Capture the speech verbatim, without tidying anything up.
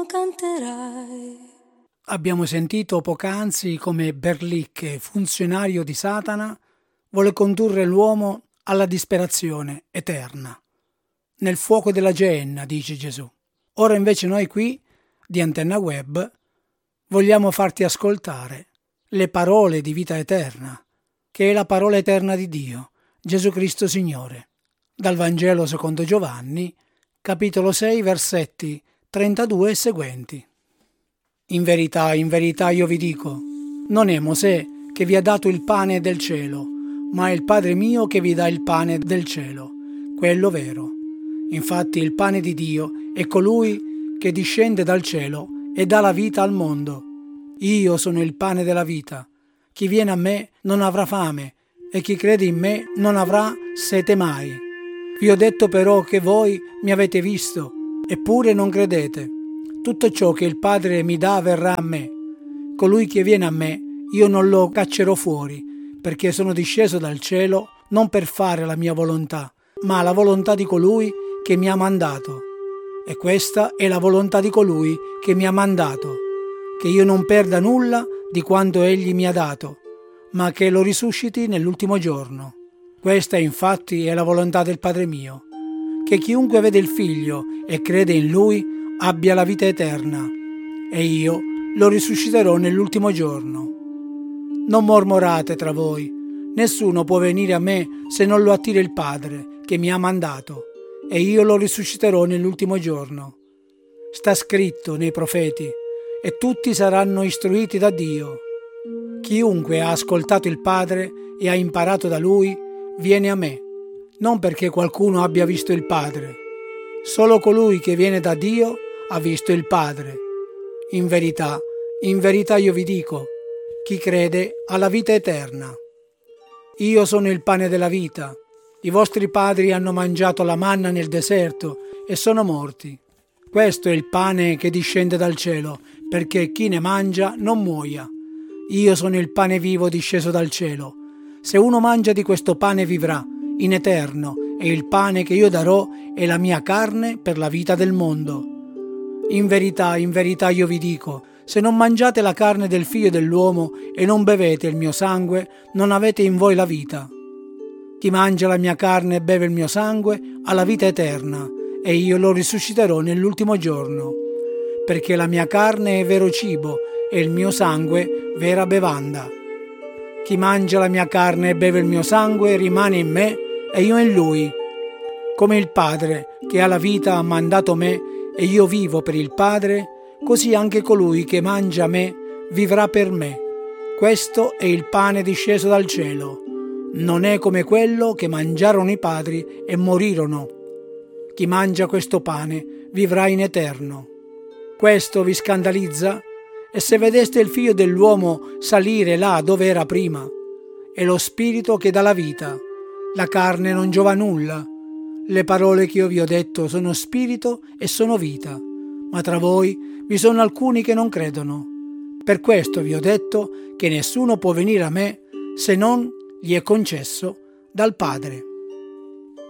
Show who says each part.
Speaker 1: canterai.
Speaker 2: Abbiamo sentito poc'anzi come Berlicche, funzionario di Satana, vuole condurre l'uomo alla disperazione eterna. Nel fuoco della Geenna, dice Gesù. Ora invece noi qui, di Antenna Web, vogliamo farti ascoltare le parole di vita eterna, che è la parola eterna di Dio, Gesù Cristo Signore. Dal Vangelo secondo Giovanni, capitolo sei, versetti trentadue e seguenti. In verità, in verità io vi dico, non è Mosè che vi ha dato il pane del cielo, ma è il Padre mio che vi dà il pane del cielo, quello vero. Infatti il pane di Dio è colui che discende dal cielo e dà la vita al mondo. Io sono il pane della vita. Chi viene a me non avrà fame, e chi crede in me non avrà sete mai. Vi ho detto però che voi mi avete visto, eppure non credete. Tutto ciò che il Padre mi dà verrà a me. Colui che viene a me, io non lo caccerò fuori, perché sono disceso dal cielo non per fare la mia volontà, ma la volontà di colui che mi ha mandato. E questa è la volontà di colui che mi ha mandato, che io non perda nulla di quanto egli mi ha dato, ma che lo risusciti nell'ultimo giorno. Questa infatti è la volontà del Padre mio, che chiunque vede il Figlio e crede in Lui abbia la vita eterna, e io lo risusciterò nell'ultimo giorno. Non mormorate tra voi, nessuno può venire a me se non lo attira il Padre che mi ha mandato, e io lo risusciterò nell'ultimo giorno. Sta scritto nei profeti, e tutti saranno istruiti da Dio. Chiunque ha ascoltato il Padre e ha imparato da Lui, viene a me, non perché qualcuno abbia visto il Padre. Solo colui che viene da Dio ha visto il Padre. In verità, in verità io vi dico, chi crede ha la vita eterna. Io sono il pane della vita. I vostri padri hanno mangiato la manna nel deserto e sono morti. Questo è il pane che discende dal cielo, perché chi ne mangia non muoia. Io sono il pane vivo disceso dal cielo. Se uno mangia di questo pane vivrà in eterno, e il pane che io darò è la mia carne per la vita del mondo. In verità, in verità io vi dico, se non mangiate la carne del Figlio dell'uomo e non bevete il mio sangue, non avete in voi la vita. Chi mangia la mia carne e beve il mio sangue ha la vita eterna, e io lo risusciterò nell'ultimo giorno. Perché la mia carne è vero cibo e il mio sangue vera bevanda. Chi mangia la mia carne e beve il mio sangue rimane in me e io in lui. Come il Padre che ha la vita ha mandato me e io vivo per il Padre, così anche colui che mangia me vivrà per me. Questo è il pane disceso dal cielo. Non è come quello che mangiarono i padri e morirono. Chi mangia questo pane vivrà in eterno. Questo vi scandalizza? E se vedeste il Figlio dell'uomo salire là dove era prima? È lo Spirito che dà la vita. La carne non giova nulla. Le parole che io vi ho detto sono spirito e sono vita, ma tra voi vi sono alcuni che non credono. Per questo vi ho detto che nessuno può venire a me se non gli è concesso dal Padre.